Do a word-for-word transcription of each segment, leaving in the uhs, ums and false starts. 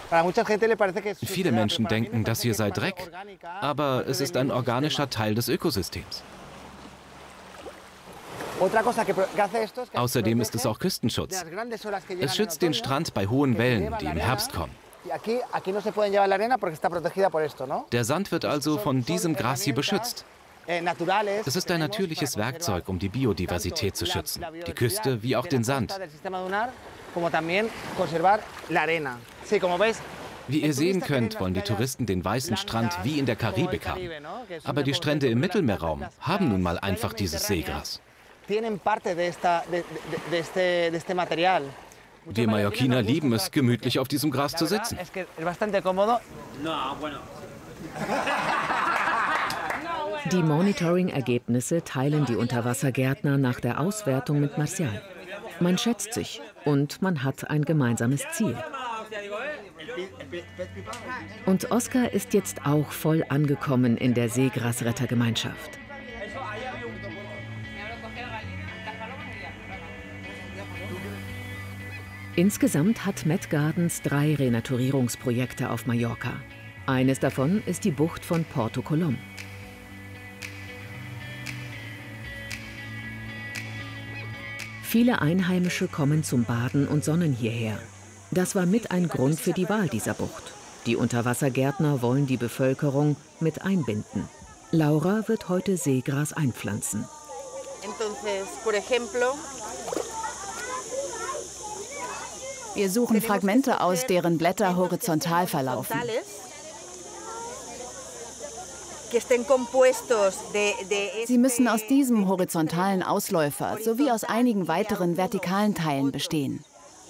Viele Menschen denken, das hier sei Dreck, aber es ist ein organischer Teil des Ökosystems. Außerdem ist es auch Küstenschutz. Es schützt den Strand bei hohen Wellen, die im Herbst kommen. Der Sand wird also von diesem Gras hier beschützt. Es ist ein natürliches Werkzeug, um die Biodiversität zu schützen, die Küste wie auch den Sand. Wie ihr sehen könnt, wollen die Touristen den weißen Strand wie in der Karibik haben. Aber die Strände im Mittelmeerraum haben nun mal einfach dieses Seegras. Wir Mallorquiner lieben es, gemütlich auf diesem Gras zu sitzen. Die Monitoring-Ergebnisse teilen die Unterwassergärtner nach der Auswertung mit Marcial. Man schätzt sich und man hat ein gemeinsames Ziel. Und Oscar ist jetzt auch voll angekommen in der Seegrasrettergemeinschaft. Insgesamt hat Met Gardens drei Renaturierungsprojekte auf Mallorca. Eines davon ist die Bucht von Porto Colom. Viele Einheimische kommen zum Baden und Sonnen hierher. Das war mit ein Grund für die Wahl dieser Bucht. Die Unterwassergärtner wollen die Bevölkerung mit einbinden. Laura wird heute Seegras einpflanzen. Wir suchen Fragmente aus, deren Blätter horizontal verlaufen. Sie müssen aus diesem horizontalen Ausläufer sowie aus einigen weiteren vertikalen Teilen bestehen.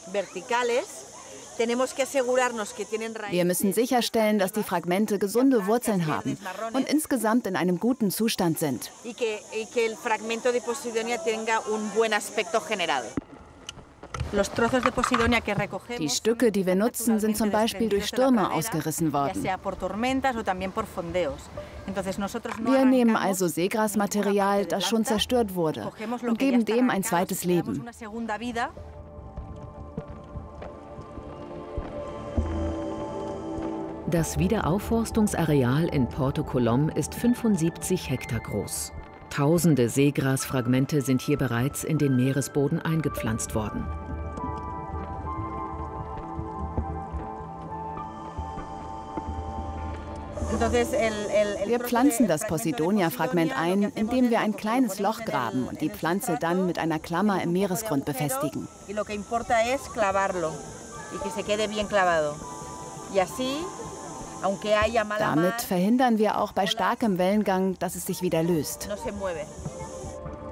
Wir müssen sicherstellen, dass die Fragmente gesunde Wurzeln haben und insgesamt in einem guten Zustand sind. Die Stücke, die wir nutzen, sind zum Beispiel durch Stürme ausgerissen worden. Wir nehmen also Seegrasmaterial, das schon zerstört wurde, und geben dem ein zweites Leben. Das Wiederaufforstungsareal in Porto Colom ist fünfundsiebzig Hektar groß. Tausende Seegrasfragmente sind hier bereits in den Meeresboden eingepflanzt worden. Wir pflanzen das Posidonia-Fragment ein, indem wir ein kleines Loch graben und die Pflanze dann mit einer Klammer im Meeresgrund befestigen. Damit verhindern wir auch bei starkem Wellengang, dass es sich wieder löst.